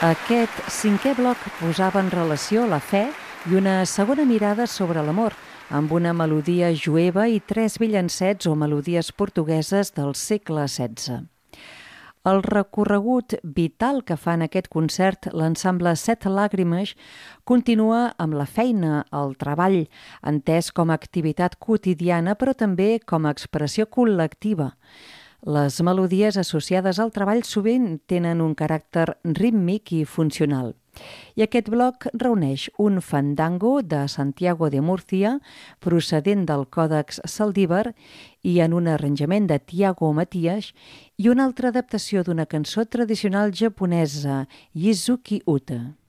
Aquest cinquè bloc posava en relació la fe i una segona mirada sobre l'amor, amb una melodia jueva i 3 villancets o melodies portugueses del segle XVI. El recorregut vital que fa en aquest concert l'ensemble Set Làgrimes continua amb la feina, el treball, entès com a activitat quotidiana però també com a expressió col·lectiva. Les melodies associades al treball sovint tenen un caràcter rítmic i funcional. I aquest bloc reuneix un fandango de Santiago de Murcia, procedent del Còdex Saldívar i en un arranjament de Tiago Matías, i una altra adaptació d'una cançó tradicional japonesa, Yizuki Uta.